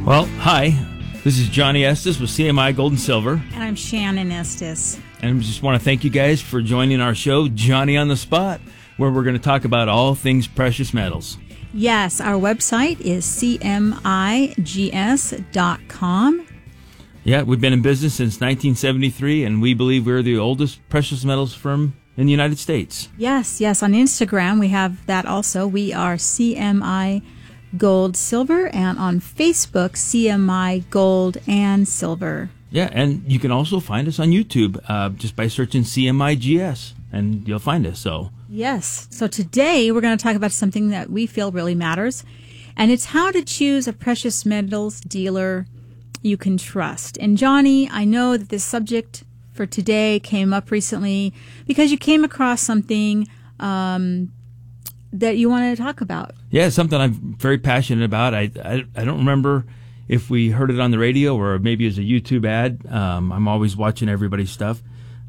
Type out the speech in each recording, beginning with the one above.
Well, hi. This is Johnny Estes with CMI Gold and Silver. And I'm Shannon Estes. And I just want to thank you guys for joining our show, Johnny on the Spot, where we're going to talk about all things precious metals. Yes, our website is cmigs.com. Yeah, we've been in business since 1973, and we believe we're the oldest precious metals firm in the United States. Yes. On Instagram, we have that also. We are CMI Gold Silver, and on Facebook, CMI Gold and Silver. Yeah, and you can also find us on YouTube just by searching CMIGS, and you'll find us. Yes. So today we're going to talk about something that we feel really matters, and it's how to choose a precious metals dealer you can trust. And Johnny, I know that this subject for today came up recently because you came across something that you wanted to talk about. Yeah, it's something I'm very passionate about. I don't remember if we heard it on the radio or maybe as a YouTube ad. I'm always watching everybody's stuff.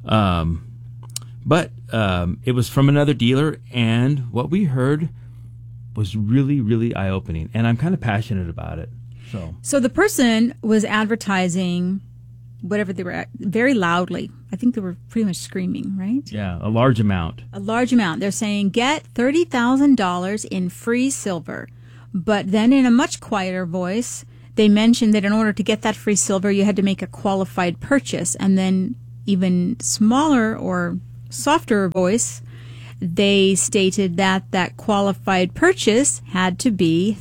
But it was from another dealer, and what we heard was really, really eye-opening, and I'm kind of passionate about it. So the person was advertising whatever they were very loudly. I think they were pretty much screaming, right? Yeah, a large amount. A large amount. They're saying get $30,000 in free silver. But then in a much quieter voice, they mentioned that in order to get that free silver, you had to make a qualified purchase. And then even smaller or softer voice, they stated that that qualified purchase had to be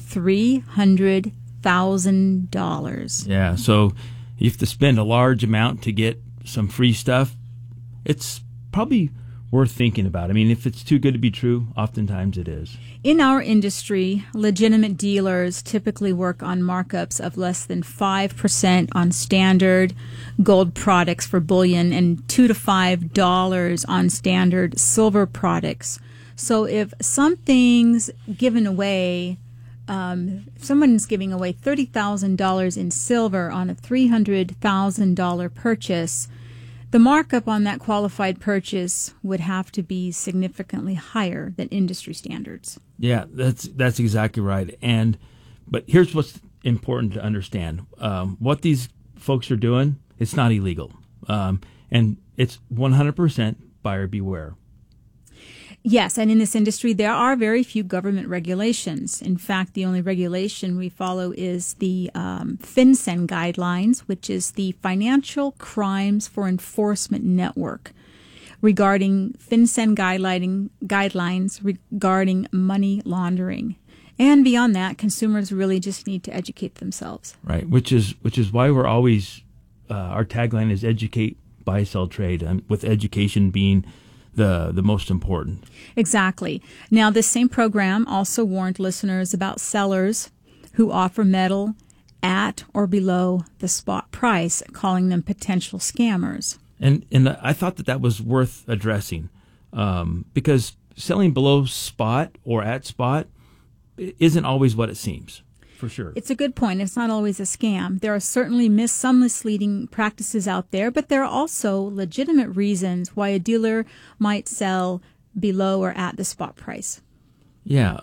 $300,000. Yeah, so you have to spend a large amount to get some free stuff. It's probably worth thinking about. I mean, if it's too good to be true, oftentimes it is. In our industry, legitimate dealers typically work on markups of less than 5% on standard gold products for bullion and $2 to $5 on standard silver products. So if something's given away, if someone's giving away $30,000 in silver on a $300,000 purchase, the markup on that qualified purchase would have to be significantly higher than industry standards. Yeah, that's exactly right. But here's what's important to understand: what these folks are doing, it's not illegal, and it's 100% buyer beware. Yes, and in this industry, there are very few government regulations. In fact, the only regulation we follow is the FinCEN guidelines, which is the Financial Crimes for Enforcement Network, regarding FinCEN guidelines regarding money laundering. And beyond that, consumers really just need to educate themselves. Right, which is why we're always, our tagline is educate, buy, sell, trade, with education being the most important. Exactly. Now, this same program also warned listeners about sellers who offer metal at or below the spot price, calling them potential scammers. And I thought that was worth addressing, because selling below spot or at spot isn't always what it seems. For sure. It's a good point. It's not always a scam. There are certainly some misleading practices out there, but there are also legitimate reasons why a dealer might sell below or at the spot price. Yeah.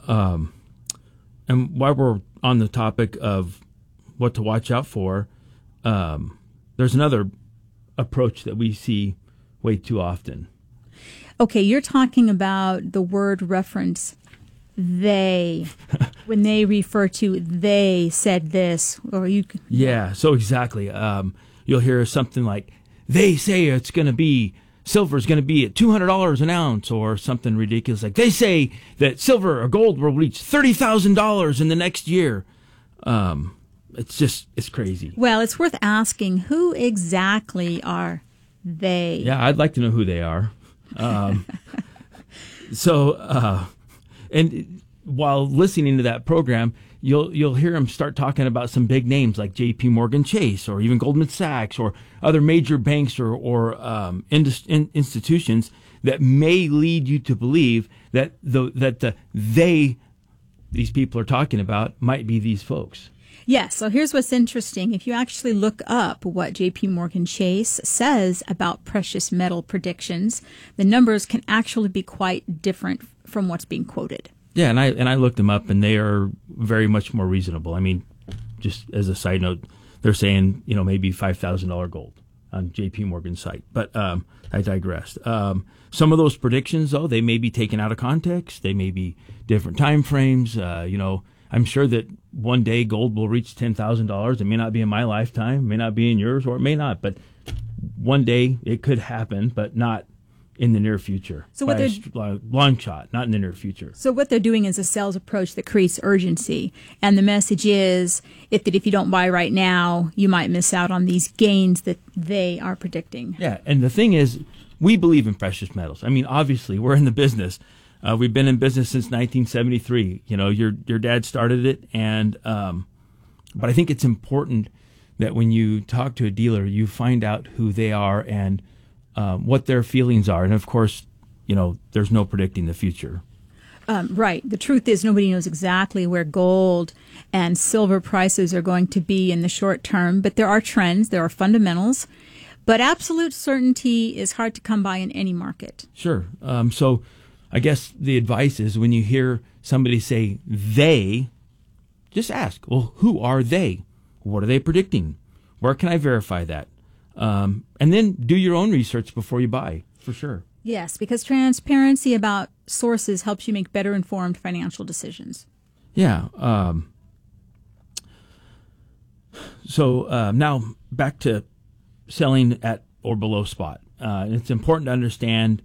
And while we're on the topic of what to watch out for, there's another approach that we see way too often. Okay, you're talking about the word reference, they, when they refer to they said this, or you. Yeah, so exactly. You'll hear something like, they say it's going to be, silver's going to be at $200 an ounce, or something ridiculous like, they say that silver or gold will reach $30,000 in the next year. It's crazy. Well, it's worth asking, who exactly are they? Yeah, I'd like to know who they are. And while listening to that program, you'll hear them start talking about some big names like J.P. Morgan Chase or even Goldman Sachs or other major banks or institutions that may lead you to believe that these people are talking about might be these folks. Yes. So here's what's interesting. If you actually look up what J.P. Morgan Chase says about precious metal predictions, the numbers can actually be quite different from what's being quoted. Yeah, and I looked them up, and they are very much more reasonable. I mean, just as a side note, they're saying, maybe $5,000 gold on JP Morgan's site. But I digressed. Some of those predictions, though, they may be taken out of context. They may be different time frames. I'm sure that one day gold will reach $10,000. It may not be in my lifetime, may not be in yours, or it may not. But one day it could happen, but not in the near future. So what long shot, not in the near future. So what they're doing is a sales approach that creates urgency. And the message is that if you don't buy right now, you might miss out on these gains that they are predicting. Yeah, and the thing is, we believe in precious metals. I mean, obviously, we're in the business. We've been in business since 1973. Your dad started it, and but I think it's important that when you talk to a dealer, you find out who they are and what their feelings are. And of course, there's no predicting the future. Right. The truth is nobody knows exactly where gold and silver prices are going to be in the short term, but there are trends, there are fundamentals. But absolute certainty is hard to come by in any market. Sure. So I guess the advice is when you hear somebody say they, just ask, well, who are they? What are they predicting? Where can I verify that? And then do your own research before you buy, for sure. Yes, because transparency about sources helps you make better informed financial decisions. Yeah. So now back to selling at or below spot. It's important to understand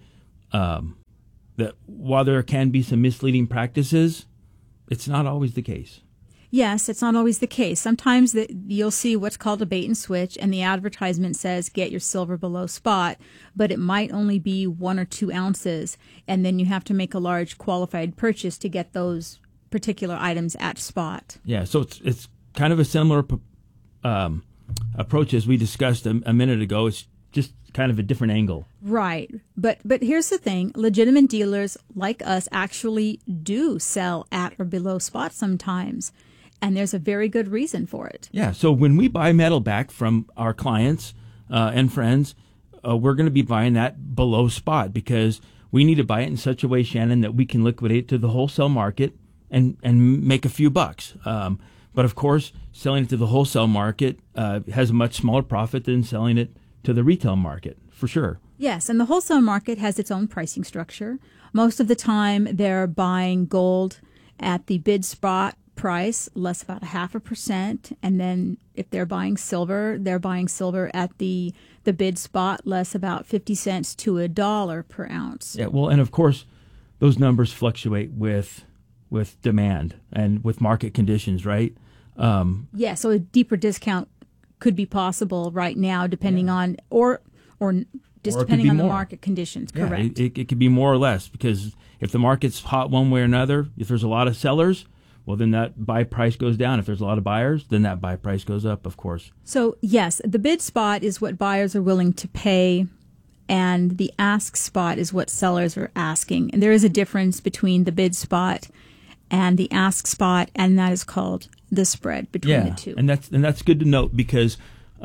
that while there can be some misleading practices, it's not always the case. Yes, it's not always the case. Sometimes you'll see what's called a bait and switch, and the advertisement says get your silver below spot, but it might only be 1 or 2 ounces, and then you have to make a large qualified purchase to get those particular items at spot. Yeah, so it's kind of a similar approach as we discussed a minute ago. It's just kind of a different angle. Right. But here's the thing. Legitimate dealers like us actually do sell at or below spot sometimes. And there's a very good reason for it. Yeah. So when we buy metal back from our clients and friends, we're going to be buying that below spot because we need to buy it in such a way, Shannon, that we can liquidate to the wholesale market and make a few bucks. But of course, selling it to the wholesale market has a much smaller profit than selling it to the retail market, for sure. Yes, and the wholesale market has its own pricing structure. Most of the time, they're buying gold at the bid spot price, less about 0.5%. And then if they're buying silver at the bid spot, less about 50 cents to $1 per ounce. Yeah, well, and of course, those numbers fluctuate with demand and with market conditions, right? Yeah, so a deeper discount could be possible right now, depending on or just depending on the market conditions. Correct. Yeah, it could be more or less because if the market's hot one way or another, if there's a lot of sellers, well, then that buy price goes down. If there's a lot of buyers, then that buy price goes up, of course. So yes, the bid spot is what buyers are willing to pay, and the ask spot is what sellers are asking. And there is a difference between the bid spot and the ask spot, and that is called the spread between the two. And that's good to note because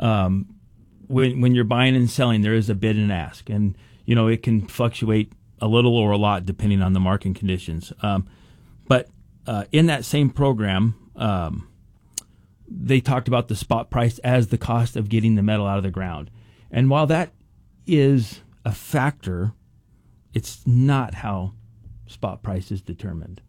when you're buying and selling, there is a bid and ask, and it can fluctuate a little or a lot depending on the market conditions. But in that same program, they talked about the spot price as the cost of getting the metal out of the ground, and while that is a factor, it's not how spot price is determined.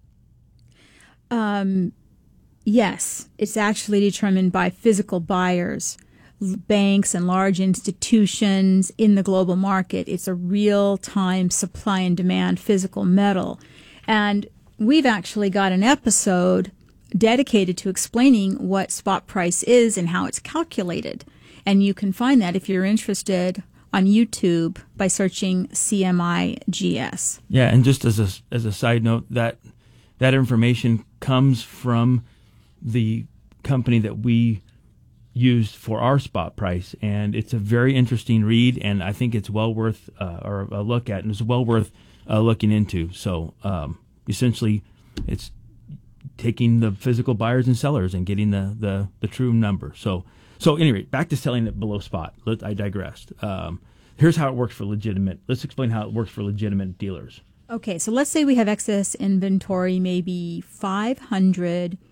Yes, it's actually determined by physical buyers, banks and large institutions in the global market. It's a real-time supply and demand physical metal. And we've actually got an episode dedicated to explaining what spot price is and how it's calculated. And you can find that if you're interested on YouTube by searching CMIGS. Yeah, and just as a side note, that information comes from the company that we used for our spot price, and it's a very interesting read, and I think it's well worth a look at, and it's well worth looking into. So essentially, it's taking the physical buyers and sellers and getting the true number. So anyway, back to selling it below spot. I digressed. Here's how it works for legitimate. Let's explain how it works for legitimate dealers. Okay, so let's say we have excess inventory, maybe 500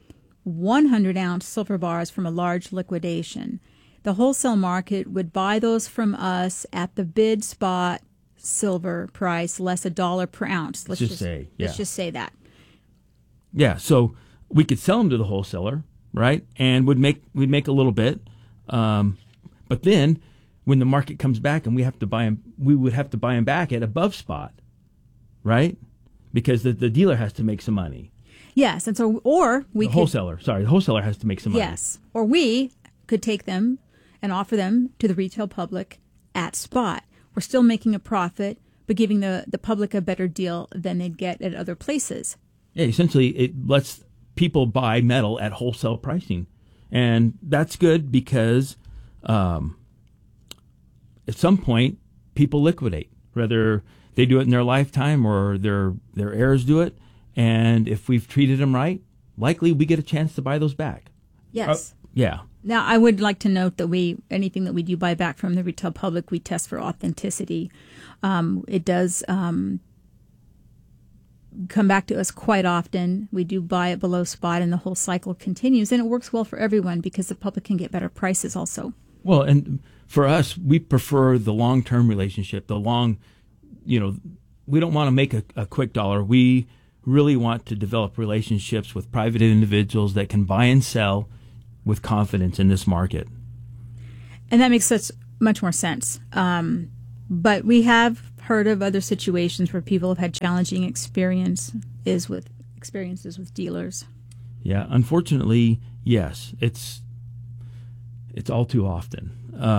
100-ounce silver bars from a large liquidation. The wholesale market would buy those from us at the bid spot silver price less $1 per ounce. Let's just say that. Yeah, so we could sell them to the wholesaler, right? And we'd make a little bit. But then when the market comes back and we would have to buy them back at above spot, right? Because the dealer has to make some money. Yes, and so the wholesaler has to make some money. Yes, or we could take them and offer them to the retail public at spot. We're still making a profit, but giving the public a better deal than they'd get at other places. Yeah, essentially it lets people buy metal at wholesale pricing. And that's good because at some point people liquidate, whether they do it in their lifetime or their heirs do it. And if we've treated them right, likely we get a chance to buy those back. Yes. Yeah. Now, I would like to note that anything that we do buy back from the retail public, we test for authenticity. It does come back to us quite often. We do buy it below spot, and the whole cycle continues. And it works well for everyone because the public can get better prices also. Well, and for us, we prefer the long-term relationship, we don't want to make a quick dollar. We really want to develop relationships with private individuals that can buy and sell with confidence in this market. And that makes such much more sense. But we have heard of other situations where people have had challenging experiences with dealers. Yeah, unfortunately, yes. It's all too often.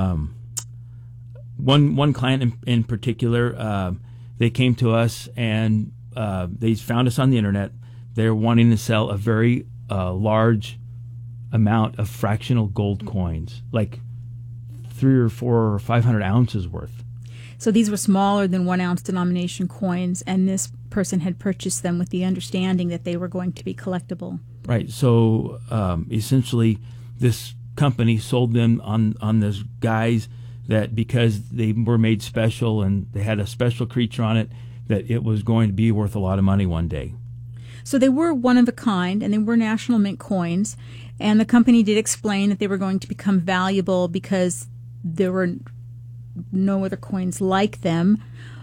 One client in particular, they came to us and they found us on the internet. They're wanting to sell a very large amount of fractional gold coins, like 300 or 400 or 500 ounces worth. So these were smaller than 1 ounce denomination coins, and this person had purchased them with the understanding that they were going to be collectible. Right. So essentially, this company sold them on this guise that because they were made special and they had a special creature on it, that it was going to be worth a lot of money one day. So they were one of a kind, and they were National Mint coins. And the company did explain that they were going to become valuable because there were no other coins like them.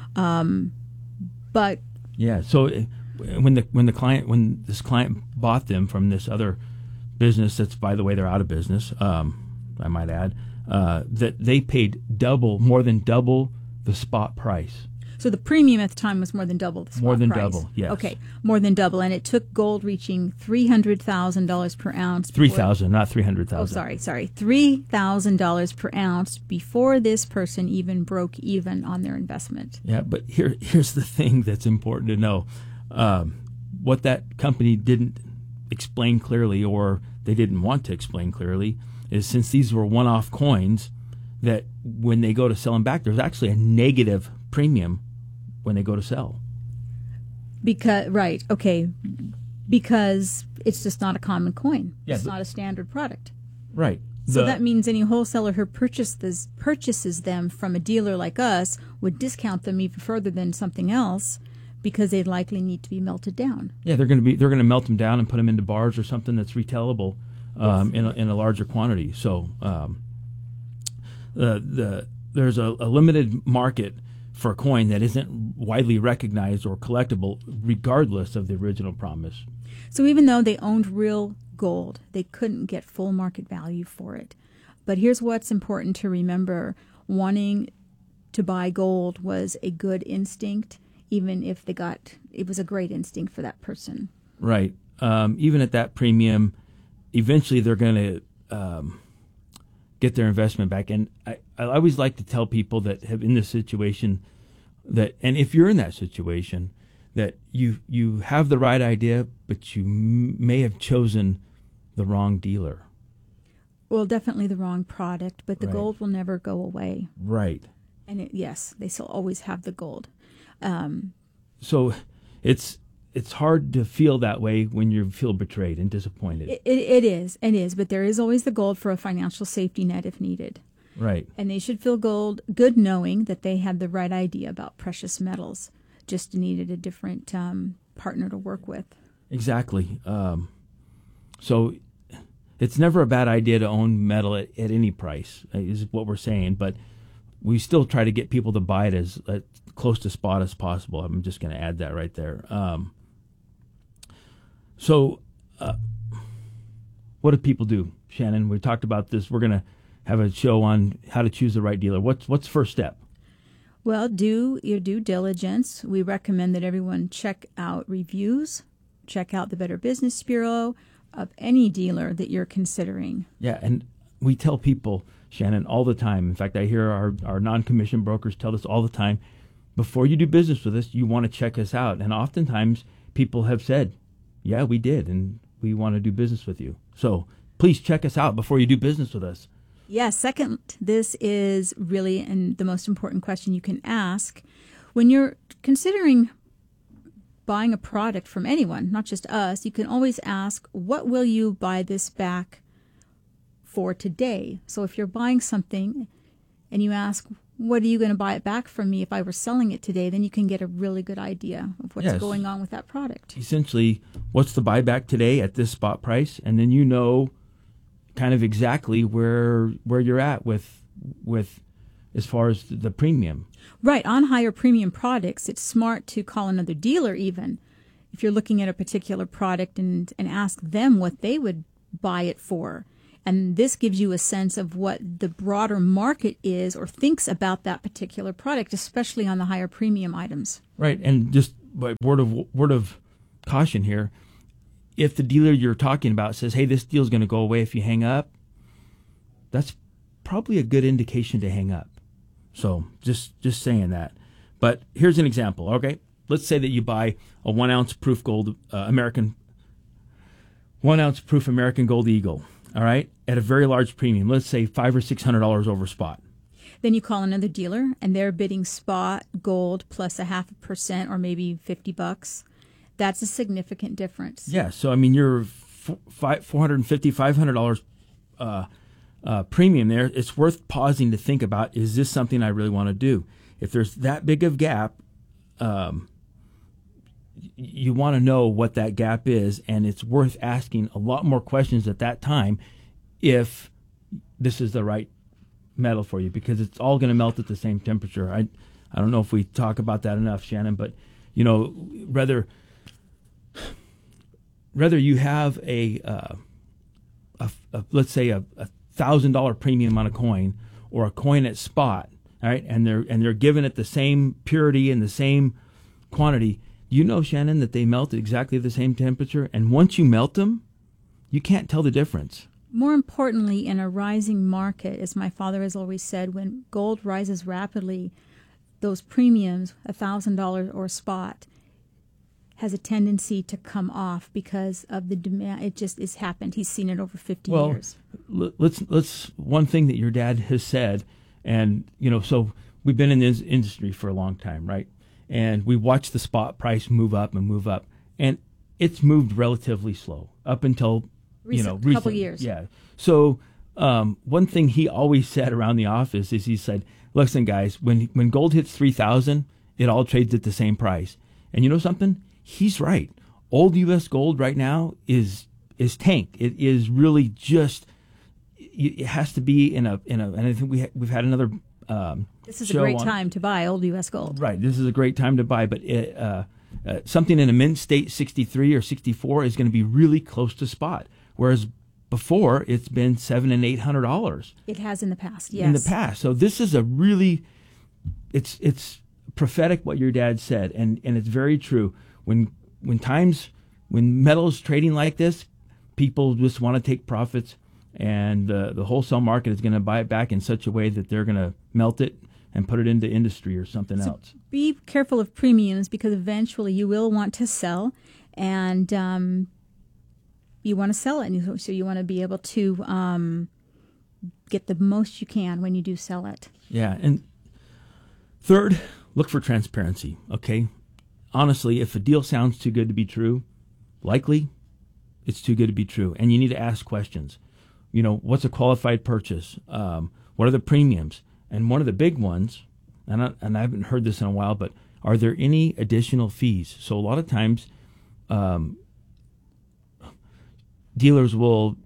But yeah, so when this client bought them from this other business, that's, by the way, they're out of business, I might add, that they paid more than double the spot price. So the premium at the time was more than double the spot price. More than double, yes. Okay, more than double. And it took gold reaching $300,000 per ounce. $3,000, not $300,000. Oh, sorry. $3,000 per ounce before this person even broke even on their investment. Yeah, but here's the thing that's important to know. What that company didn't explain clearly, or they didn't want to explain clearly, is since these were one-off coins, that when they go to sell them back, there's actually a negative premium when they go to sell. Because it's just not a common coin. Yeah, it's not a standard product. Right. So that means any wholesaler who purchases them from a dealer like us would discount them even further than something else because they'd likely need to be melted down. Yeah, they're going to melt them down and put them into bars or something that's retailable in a larger quantity. So there's a limited market for a coin that isn't widely recognized or collectible, regardless of the original promise. So even though they owned real gold, they couldn't get full market value for it. But here's what's important to remember. Wanting to buy gold was a good instinct, even if it was a great instinct for that person. Right. Even at that premium, eventually they're going to get their investment back. And I always like to tell people that have in this situation and if you're in that situation, that you have the right idea, but you may have chosen the wrong dealer. Well, definitely the wrong product, but the gold will never go away. Right. And they still always have the gold. So it's hard to feel that way when you feel betrayed and disappointed. It is, but there is always the gold for a financial safety net if needed. Right. And they should feel good knowing that they had the right idea about precious metals, just needed a different partner to work with. Exactly. So it's never a bad idea to own metal at any price, is what we're saying. But we still try to get people to buy it as close to spot as possible. I'm just going to add that right there. So what do people do, Shannon? We talked about this. We're going to have a show on how to choose the right dealer. What's the first step? Well, do your due diligence. We recommend that everyone check out reviews, check out the Better Business Bureau of any dealer that you're considering. Yeah, and we tell people, Shannon, all the time. In fact, I hear our non-commissioned brokers tell us all the time, before you do business with us, you want to check us out. And oftentimes people have said, yeah, we did, and we want to do business with you. So please check us out before you do business with us. Yes, second, this is really the most important question you can ask when you're considering buying a product from anyone, not just us. You can always ask, what will you buy this back for today? So if you're buying something and you ask, what are you going to buy it back from me if I were selling it today, then you can get a really good idea of what's going on with that product. Essentially, what's the buyback today at this spot price? And then you know kind of exactly where you're at with as far as the premium. Right. On higher premium products, it's smart to call another dealer even if you're looking at a particular product and ask them what they would buy it for. And this gives you a sense of what the broader market is or thinks about that particular product, especially on the higher premium items. Right. And just by word of caution here, if the dealer you're talking about says, hey, this deal's going to go away if you hang up, that's probably a good indication to hang up. So just saying that. But here's an example, okay? Let's say that you buy a 1 ounce proof gold American Gold Eagle, all right, at a very large premium. Let's say $500 or $600 over spot. Then you call another dealer, and they're bidding spot gold plus 0.5% or maybe $50. That's a significant difference. Yeah, so I mean, you're $450, $500 premium there. It's worth pausing to think about, is this something I really want to do? If there's that big of gap, you want to know what that gap is, and it's worth asking a lot more questions at that time if this is the right metal for you, because it's all going to melt at the same temperature. I don't know if we talk about that enough, Shannon, but you know, whether you have a let's say a $1,000 premium on a coin or a coin at spot, all right, and they're given at the same purity and the same quantity, you know, Shannon, that they melt at exactly the same temperature, and once you melt them, you can't tell the difference. More importantly, in a rising market, as my father has always said, when gold rises rapidly, those premiums, $1,000 or spot, has a tendency to come off because of the demand. It just has happened. He's seen it over 50 years. Let's one thing that your dad has said, and you know, so we've been in this industry for a long time, right? And we watched the spot price move up, and it's moved relatively slow up until recent couple years. Yeah. So one thing he always said around the office is, he said, "Listen, guys, when gold hits 3,000, it all trades at the same price." And you know something? He's right. Old U.S. gold right now is tanked. It is really just. It has to be in a. And I think we've had another. This is a great time to buy old U.S. gold. Right. This is a great time to buy, but something in a mint state 63 or 64 is going to be really close to spot, whereas before it's been $700 and $800. It has in the past. Yes. In the past. So this is a really. It's prophetic what your dad said, and it's very true. When metal is trading like this, people just want to take profits, and the wholesale market is going to buy it back in such a way that they're going to melt it and put it into industry or something else. Be careful of premiums, because eventually you will want to sell, and you want to sell it, and so you want to be able to get the most you can when you do sell it. Yeah, and third, look for transparency, okay? Honestly, if a deal sounds too good to be true, likely it's too good to be true. And you need to ask questions. You know, what's a qualified purchase? What are the premiums? And one of the big ones, and I haven't heard this in a while, but are there any additional fees? So a lot of times dealers will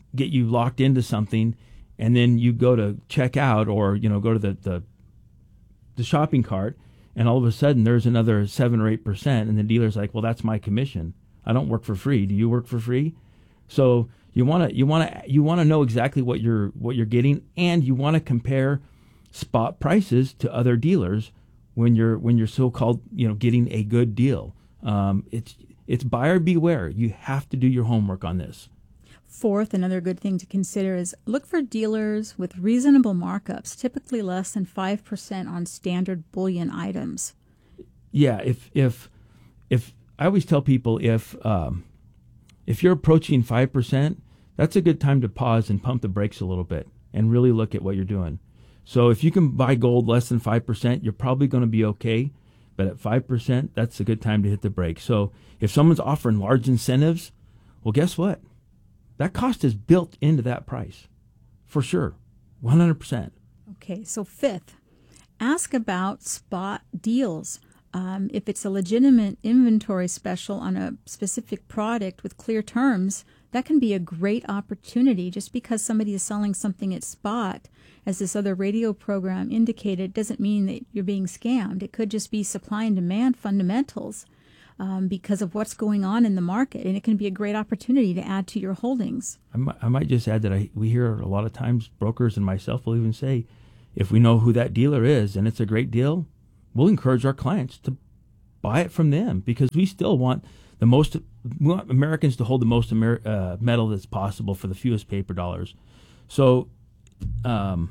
get you locked into something, and then you go to check out, or go to the shopping cart, and all of a sudden there's another 7 or 8%, and the dealer's like, well, that's my commission. I don't work for free. Do you work for free? So you want to know exactly what you're getting, and you want to compare spot prices to other dealers when you're so-called getting a good deal. It's buyer beware. You have to do your homework on this. Fourth, another good thing to consider is look for dealers with reasonable markups, typically less than 5% on standard bullion items. Yeah, if I always tell people if you're approaching 5%, that's a good time to pause and pump the brakes a little bit and really look at what you're doing. So if you can buy gold less than 5%, you're probably going to be okay. But at 5%, that's a good time to hit the brakes. So if someone's offering large incentives, well, guess what? That cost is built into that price, for sure, 100%. Okay, so fifth, ask about spot deals. If it's a legitimate inventory special on a specific product with clear terms, that can be a great opportunity. Just because somebody is selling something at spot, as this other radio program indicated, doesn't mean that you're being scammed. It could just be supply and demand fundamentals because of what's going on in the market, and it can be a great opportunity to add to your holdings. I might just add that we hear a lot of times brokers and myself will even say, if we know who that dealer is and it's a great deal, we'll encourage our clients to buy it from them, because we still want Americans to hold the most metal that's possible for the fewest paper dollars. So, there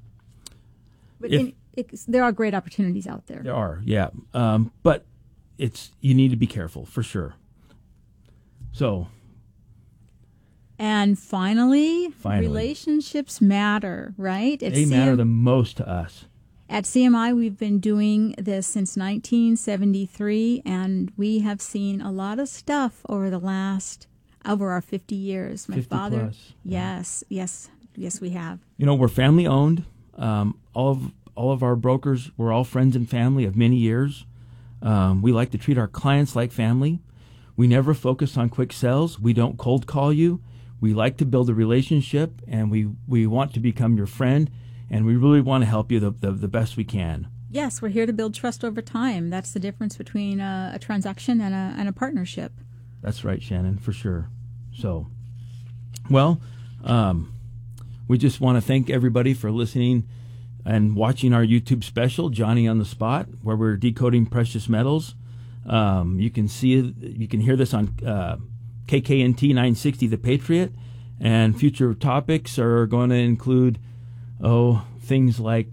are great opportunities out there. There are, yeah, but you need to be careful for sure. So, and finally, relationships matter, right? They matter the most to us. At CMI, we've been doing this since 1973, and we have seen a lot of stuff over our 50 years. My 50 father, plus. Yes, we have. We're family owned. All of our brokers, we're all friends and family of many years. We like to treat our clients like family. We never focus on quick sales. We don't cold call you. We like to build a relationship, and we want to become your friend. And we really want to help you the best we can. Yes, we're here to build trust over time. That's the difference between a transaction and a partnership. That's right, Shannon, for sure. So, well, we just want to thank everybody for listening and watching our YouTube special, Johnny on the Spot, where we're decoding precious metals. You can hear this on KKNT 960, The Patriot, and future topics are going to include things like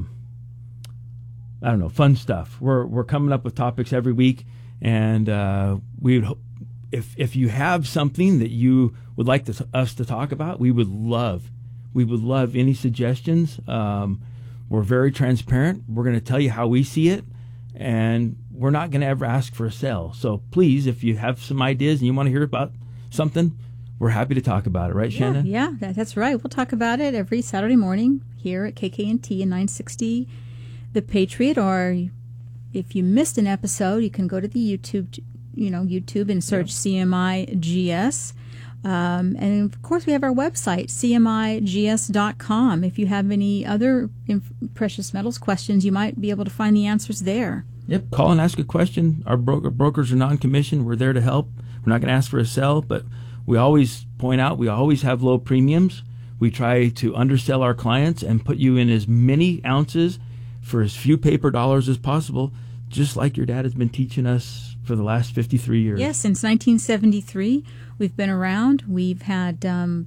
fun stuff. We're coming up with topics every week, and we would if you have something that you would like us to talk about, we would love any suggestions. We're very transparent. We're going to tell you how we see it, and we're not going to ever ask for a sell. So please, if you have some ideas and you want to hear about something, we're happy to talk about it, right, Shannon? Yeah, that's right. We'll talk about it every Saturday morning here at KKNT and 960 The Patriot. Or if you missed an episode, you can go to the YouTube and search CMI GS. And of course, we have our website, cmigs.com. If you have any other precious metals questions, you might be able to find the answers there. Yep, call and ask a question. Our brokers are non-commissioned. We're there to help. We're not going to ask for a sell, but we always point out we always have low premiums. We try to undersell our clients and put you in as many ounces for as few paper dollars as possible, just like your dad has been teaching us for the last 53 years. Yes, since 1973, we've been around. We've had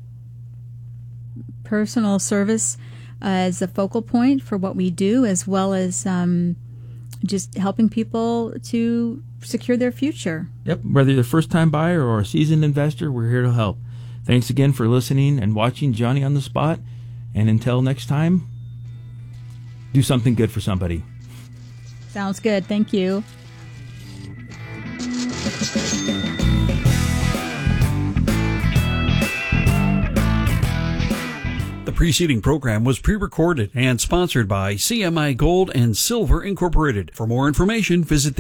personal service as a focal point for what we do, as well as just helping people to secure their future. Yep, whether you're a first-time buyer or a seasoned investor, we're here to help. Thanks again for listening and watching Johnny on the Spot. And until next time, do something good for somebody. Sounds good. Thank you. The preceding program was pre-recorded and sponsored by CMI Gold and Silver Incorporated. For more information, visit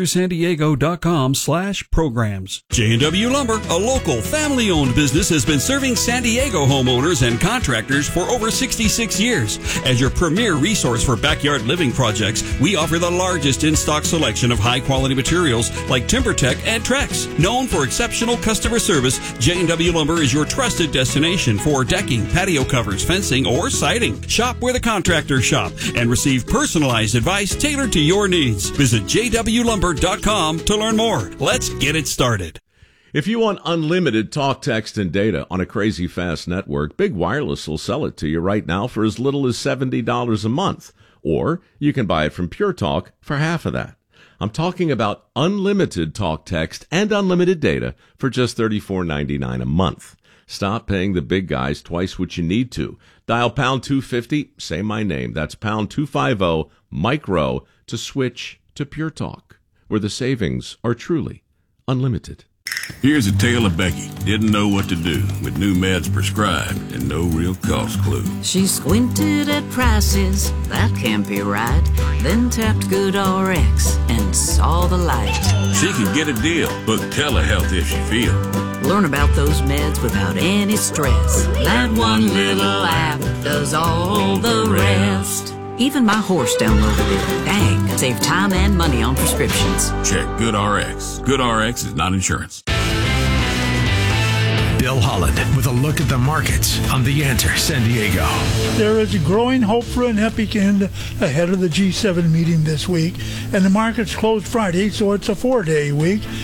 theanswersandiego.com/programs. J&W Lumber, a local family-owned business, has been serving San Diego homeowners and contractors for over 66 years. As your premier resource for backyard living projects, we offer the largest in-stock selection of high-quality materials like TimberTech and Trex. Known for exceptional customer service, J&W Lumber is your trusted destination for decking, patio covers, fencing, or siding. Shop where the contractors shop and receive personalized advice tailored to your needs. Visit jwlumber.com to learn more. Let's get it started. If you want unlimited talk, text, and data on a crazy fast network, Big Wireless will sell it to you right now for as little as $70 a month. Or you can buy it from Pure Talk for half of that. I'm talking about unlimited talk, text, and unlimited data for just $34.99 a month. Stop paying the big guys twice what you need to. Dial pound 250, say my name. That's pound 250, micro, to switch to Pure Talk, where the savings are truly unlimited. Here's a tale of Becky. Didn't know what to do with new meds prescribed and no real cost clue. She squinted at prices, that can't be right. Then tapped GoodRx and saw the light. She can get a deal. Book telehealth if she feel. Learn about those meds without any stress. That one little app does all the rest. Even my horse downloaded it. Dang, save time and money on prescriptions. Check GoodRx. GoodRx is not insurance. Bill Holland with a look at the markets on The Answer San Diego. There is a growing hope for an epic end ahead of the G7 meeting this week, and the markets closed Friday, so it's a 4-day week.